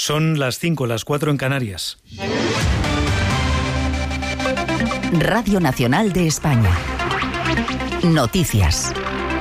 Son las 5, las 4 en Canarias. Radio Nacional de España. Noticias.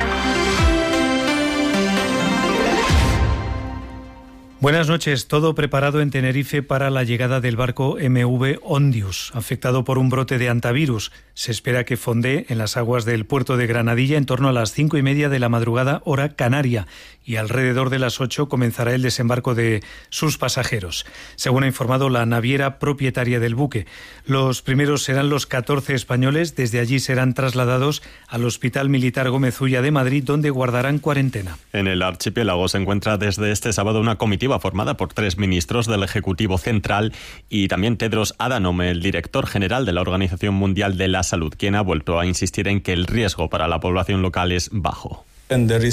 Buenas noches. Todo preparado en Tenerife para la llegada del barco MV Ondius, afectado por un brote de hantavirus. Se espera que fondee en las aguas del puerto de Granadilla en torno a las 5:30 de la madrugada, hora canaria, y alrededor de las 8 comenzará el desembarco de sus pasajeros, según ha informado la naviera propietaria del buque. Los primeros serán los 14 españoles. Desde allí serán trasladados al Hospital Militar Gómez Ulla de Madrid, donde guardarán cuarentena. En el archipiélago se encuentra desde este sábado una comitiva formada por 3 ministros del Ejecutivo Central y también Tedros Adhanom, el director general de la Organización Mundial de la Salud, quien ha vuelto a insistir en que el riesgo para la población local es bajo. Ha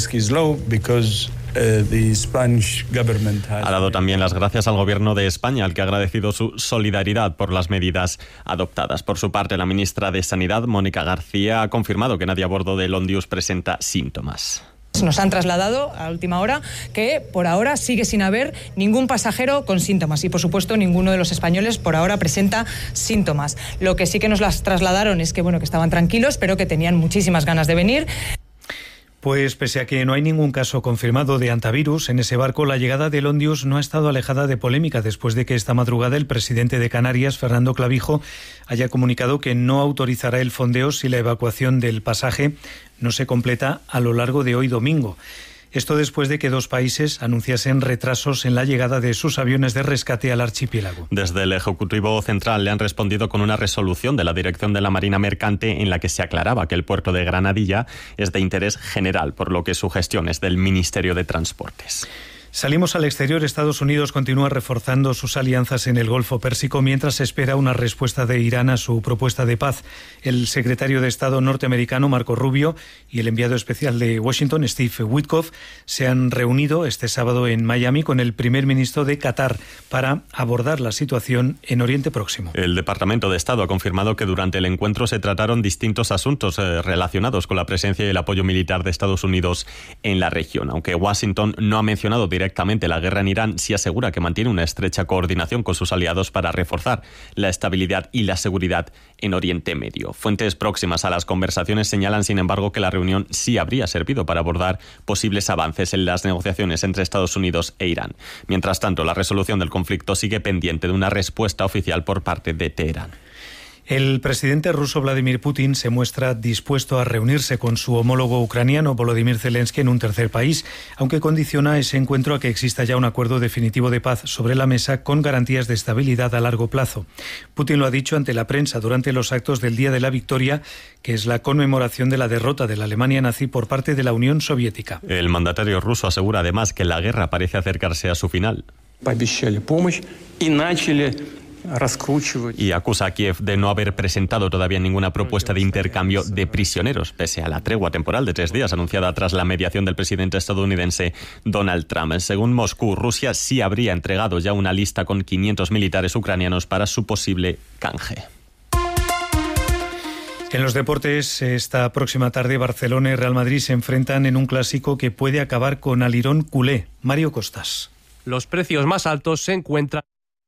dado también las gracias al Gobierno de España, al que ha agradecido su solidaridad por las medidas adoptadas. Por su parte, la ministra de Sanidad, Mónica García, ha confirmado que nadie a bordo del Ondius presenta síntomas. Nos han trasladado a última hora que por ahora sigue sin haber ningún pasajero con síntomas y por supuesto ninguno de los españoles por ahora presenta síntomas. Lo que sí que nos las trasladaron es que que estaban tranquilos, pero que tenían muchísimas ganas de venir. Pues pese a que no hay ningún caso confirmado de hantavirus en ese barco, la llegada del Ondius no ha estado alejada de polémica después de que esta madrugada el presidente de Canarias, Fernando Clavijo, haya comunicado que no autorizará el fondeo si la evacuación del pasaje no se completa a lo largo de hoy domingo. Esto después de que 2 países anunciasen retrasos en la llegada de sus aviones de rescate al archipiélago. Desde el Ejecutivo Central le han respondido con una resolución de la Dirección de la Marina Mercante en la que se aclaraba que el puerto de Granadilla es de interés general, por lo que su gestión es del Ministerio de Transportes. Salimos al exterior. Estados Unidos continúa reforzando sus alianzas en el Golfo Pérsico mientras se espera una respuesta de Irán a su propuesta de paz. El secretario de Estado norteamericano, Marco Rubio, y el enviado especial de Washington, Steve Witkoff, se han reunido este sábado en Miami con el primer ministro de Qatar para abordar la situación en Oriente Próximo. El Departamento de Estado ha confirmado que durante el encuentro se trataron distintos asuntos relacionados con la presencia y el apoyo militar de Estados Unidos en la región. Aunque Washington no ha mencionado directamente la guerra en Irán, sí asegura que mantiene una estrecha coordinación con sus aliados para reforzar la estabilidad y la seguridad en Oriente Medio. Fuentes próximas a las conversaciones señalan, sin embargo, que la reunión sí habría servido para abordar posibles avances en las negociaciones entre Estados Unidos e Irán. Mientras tanto, la resolución del conflicto sigue pendiente de una respuesta oficial por parte de Teherán. El presidente ruso Vladimir Putin se muestra dispuesto a reunirse con su homólogo ucraniano Volodymyr Zelensky en un tercer país, aunque condiciona ese encuentro a que exista ya un acuerdo definitivo de paz sobre la mesa con garantías de estabilidad a largo plazo. Putin lo ha dicho ante la prensa durante los actos del Día de la Victoria, que es la conmemoración de la derrota de la Alemania nazi por parte de la Unión Soviética. El mandatario ruso asegura además que la guerra parece acercarse a su final. Y acusa a Kiev de no haber presentado todavía ninguna propuesta de intercambio de prisioneros, pese a la tregua temporal de 3 días anunciada tras la mediación del presidente estadounidense Donald Trump. Según Moscú, Rusia sí habría entregado ya una lista con 500 militares ucranianos para su posible canje. En los deportes, esta próxima tarde Barcelona y Real Madrid se enfrentan en un clásico que puede acabar con alirón culé. Mario Costas. Los precios más altos se encuentran.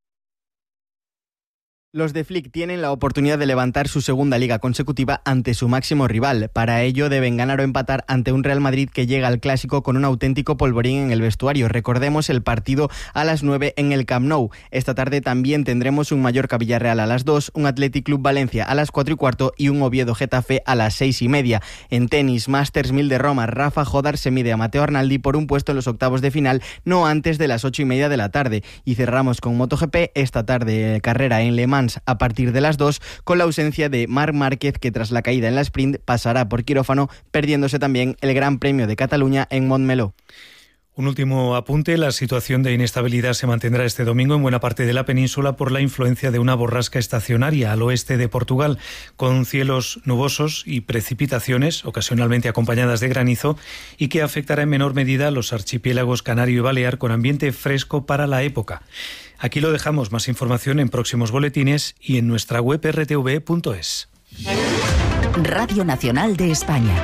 Los de Flick tienen la oportunidad de levantar su segunda liga consecutiva ante su máximo rival. Para ello deben ganar o empatar ante un Real Madrid que llega al clásico con un auténtico polvorín en el vestuario. Recordemos el partido a las 9 en el Camp Nou. Esta tarde también tendremos un Mallorca-Villarreal a las 2, un Athletic Club Valencia a las 4:15 y un Oviedo-Getafe a las 6:30. En tenis, Masters 1000 de Roma, Rafa Jodar se mide a Matteo Arnaldi por un puesto en los octavos de final, no antes de las 8:30 de la tarde. Y cerramos con MotoGP, esta tarde carrera en Le Mans a partir de las 2, con la ausencia de Marc Márquez, que tras la caída en la sprint pasará por quirófano, perdiéndose también el Gran Premio de Cataluña en Montmeló. Un último apunte: la situación de inestabilidad se mantendrá este domingo en buena parte de la península por la influencia de una borrasca estacionaria al oeste de Portugal, con cielos nubosos y precipitaciones, ocasionalmente acompañadas de granizo, y que afectará en menor medida a los archipiélagos canario y balear, con ambiente fresco para la época. Aquí lo dejamos. Más información en próximos boletines y en nuestra web rtv.es. Radio Nacional de España.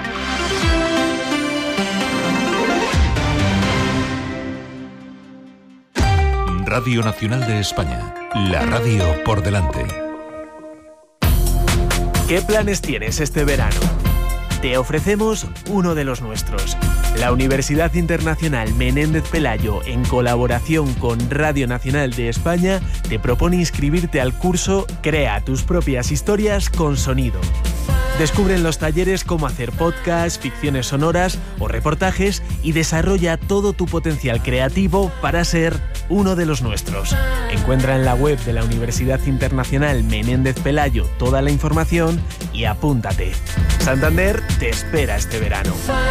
Radio Nacional de España, la radio por delante. ¿Qué planes tienes este verano? Te ofrecemos uno de los nuestros. La Universidad Internacional Menéndez Pelayo, en colaboración con Radio Nacional de España, te propone inscribirte al curso Crea tus propias historias con sonido. Descubre en los talleres cómo hacer podcasts, ficciones sonoras o reportajes y desarrolla todo tu potencial creativo para ser uno de los nuestros. Encuentra en la web de la Universidad Internacional Menéndez Pelayo toda la información y apúntate. Santander te espera este verano.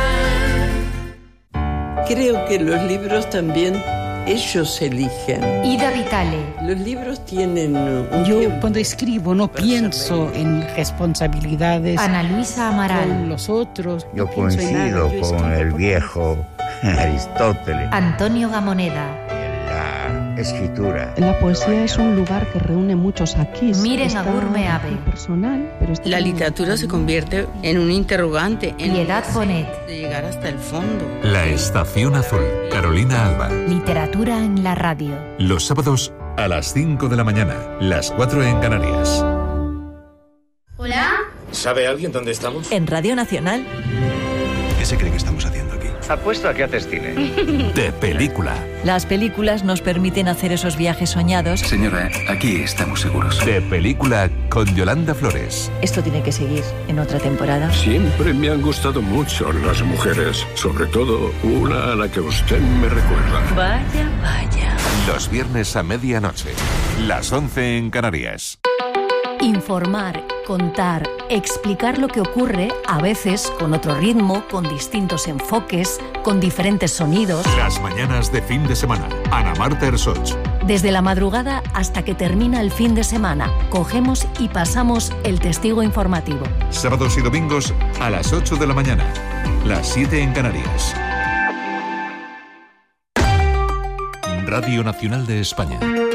Creo que los libros también ellos eligen. Ida Vitale. Los libros tienen Yo cuando escribo no pienso en responsabilidades. Ana Luisa Amaral. Con los otros. Yo coincido con el viejo Aristóteles. Antonio Gamoneda. La escritura. La poesía es un lugar que reúne muchos aquí. Miren Agurme Ave. Personal, pero la literatura se convierte en un interrogante. Piedad Bonet. De llegar hasta el fondo. La Estación Azul, Carolina Alba. Literatura en la radio. Los sábados a las 5 de la mañana, las 4 en Canarias. ¿Hola? ¿Sabe alguien dónde estamos? En Radio Nacional. ¿Qué se cree que estamos haciendo aquí? Apuesto a que haces cine. De película. Las películas nos permiten hacer esos viajes soñados. Señora, aquí estamos seguros. De película con Yolanda Flores. Esto tiene que seguir en otra temporada. Siempre me han gustado mucho las mujeres, sobre todo una a la que usted me recuerda. Vaya, vaya. Los viernes a medianoche, las 11 en Canarias. Informar, contar, explicar lo que ocurre, a veces con otro ritmo, con distintos enfoques, con diferentes sonidos. Las mañanas de fin de semana. Ana Marta Ersoch. Desde la madrugada hasta que termina el fin de semana, cogemos y pasamos el testigo informativo. Sábados y domingos a las 8 de la mañana, las 7 en Canarias. Radio Nacional de España.